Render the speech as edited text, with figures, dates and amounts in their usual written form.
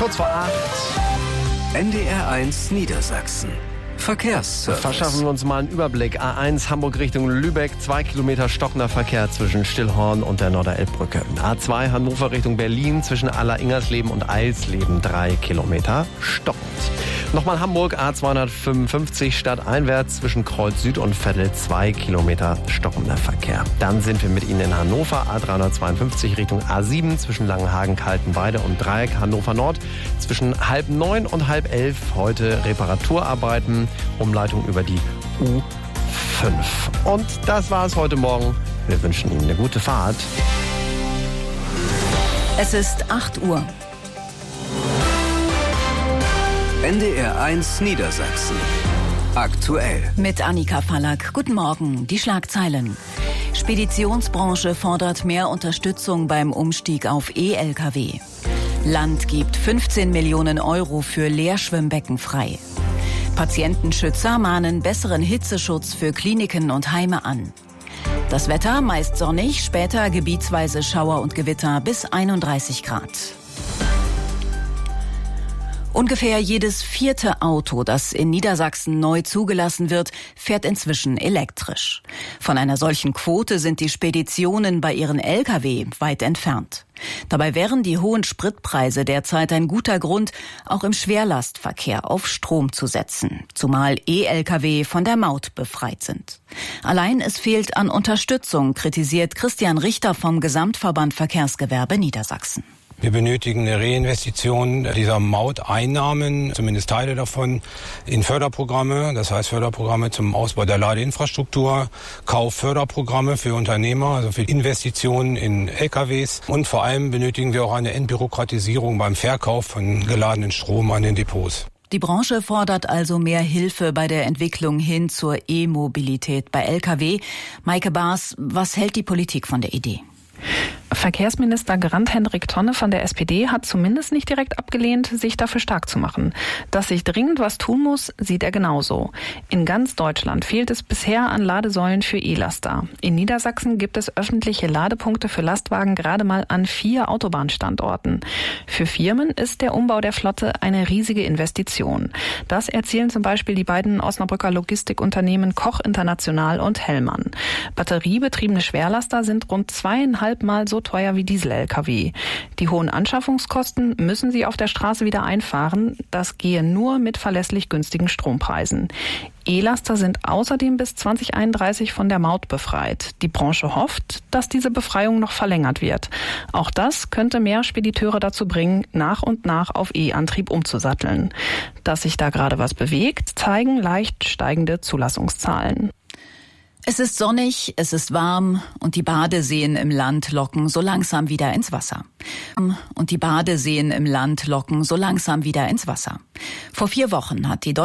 Kurz vor 8. NDR1 Niedersachsen. Verkehrsservice. Verschaffen wir uns mal einen Überblick. A1 Hamburg Richtung Lübeck, 2 Kilometer stockender Verkehr zwischen Stillhorn und der Norderelbbrücke. A2 Hannover Richtung Berlin zwischen Aller-Ingersleben und Eisleben, 3 Kilometer stockend. Nochmal Hamburg, A255 stadteinwärts zwischen Kreuz Süd und Veddel, 2 Kilometer stockender Verkehr. Dann sind wir mit Ihnen in Hannover, A352 Richtung A7 zwischen Langenhagen, Kaltenweide und Dreieck, Hannover Nord zwischen 8:30 und 10:30 heute Reparaturarbeiten, Umleitung über die U5. Und das war es heute Morgen. Wir wünschen Ihnen eine gute Fahrt. Es ist 8 Uhr. NDR1 Niedersachsen. Aktuell. Mit Annika Fallack. Guten Morgen. Die Schlagzeilen. Speditionsbranche fordert mehr Unterstützung beim Umstieg auf E-Lkw. Land gibt 15 Millionen Euro für Leerschwimmbecken frei. Patientenschützer mahnen besseren Hitzeschutz für Kliniken und Heime an. Das Wetter meist sonnig, später gebietsweise Schauer und Gewitter bis 31 Grad. Ungefähr jedes 4. Auto, das in Niedersachsen neu zugelassen wird, fährt inzwischen elektrisch. Von einer solchen Quote sind die Speditionen bei ihren Lkw weit entfernt. Dabei wären die hohen Spritpreise derzeit ein guter Grund, auch im Schwerlastverkehr auf Strom zu setzen, zumal E-Lkw von der Maut befreit sind. Allein es fehlt an Unterstützung, kritisiert Christian Richter vom Gesamtverband Verkehrsgewerbe Niedersachsen. Wir benötigen eine Reinvestition dieser Mauteinnahmen, zumindest Teile davon, in Förderprogramme. Das heißt Förderprogramme zum Ausbau der Ladeinfrastruktur, Kaufförderprogramme für Unternehmer, also für Investitionen in LKWs. Und vor allem benötigen wir auch eine Entbürokratisierung beim Verkauf von geladenen Strom an den Depots. Die Branche fordert also mehr Hilfe bei der Entwicklung hin zur E-Mobilität bei Lkw. Maike Baas, was hält die Politik von der Idee? Verkehrsminister Grant-Hendrik Tonne von der SPD hat zumindest nicht direkt abgelehnt, sich dafür stark zu machen. Dass sich dringend was tun muss, sieht er genauso. In ganz Deutschland fehlt es bisher an Ladesäulen für E-Laster. In Niedersachsen gibt es öffentliche Ladepunkte für Lastwagen gerade mal an 4 Autobahnstandorten. Für Firmen ist der Umbau der Flotte eine riesige Investition. Das erzählen zum Beispiel die beiden Osnabrücker Logistikunternehmen Koch International und Hellmann. Batteriebetriebene Schwerlaster sind rund 2,5 Mal so teuer wie Diesel-Lkw. Die hohen Anschaffungskosten müssen sie auf der Straße wieder einfahren. Das gehe nur mit verlässlich günstigen Strompreisen. E-Laster sind außerdem bis 2031 von der Maut befreit. Die Branche hofft, dass diese Befreiung noch verlängert wird. Auch das könnte mehr Spediteure dazu bringen, nach und nach auf E-Antrieb umzusatteln. Dass sich da gerade was bewegt, zeigen leicht steigende Zulassungszahlen. Es ist sonnig, es ist warm und die Badeseen im Land locken so langsam wieder ins Wasser. Vor 4 Wochen hat die